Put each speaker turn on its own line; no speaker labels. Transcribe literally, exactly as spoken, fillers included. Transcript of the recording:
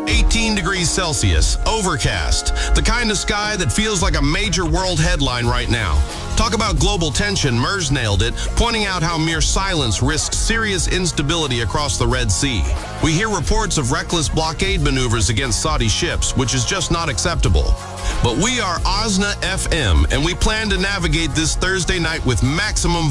eighteen degrees Celsius, overcast, the kind of sky that feels like a major world headline right now. Talk about global tension, Mers nailed it, pointing out how mere silence risks serious instability across the Red Sea. We hear reports of reckless blockade maneuvers against Saudi ships, which is just not acceptable. But we are Osna F M, and we plan to navigate this Thursday night with maximum